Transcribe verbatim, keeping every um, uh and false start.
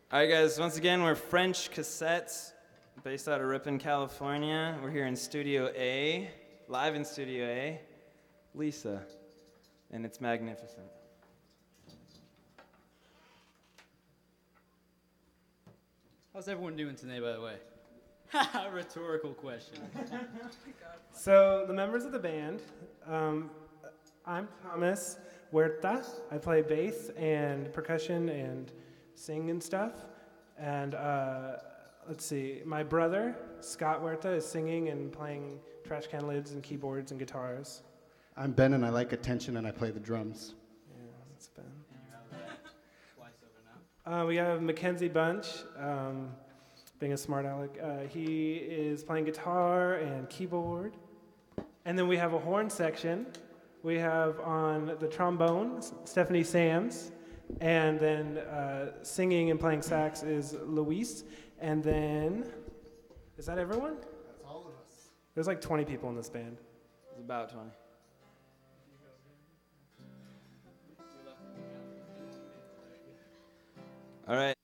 All right, guys, once again, we're French Cassettes, based out of Ripon, California. We're here in Studio A, live in Studio A. Lisa, and it's magnificent. How's everyone doing today, by the way? Rhetorical question. So the members of the band, um, I'm Thomas Huerta. I play bass and percussion and sing and stuff. And uh, let's see, my brother, Scott Huerta, is singing and playing trash can lids and keyboards and guitars. I'm Ben, and I like attention, and I play the drums. Yeah, that's Ben. Uh, we have Mackenzie Bunch, um, being a smart aleck. Uh, he is playing guitar and keyboard. And then we have a horn section. We have on the trombone, Stephanie Sams. And then uh, singing and playing sax is Luis. And then, is that everyone? That's all of us. There's like twenty people in this band. It's about twenty. All right.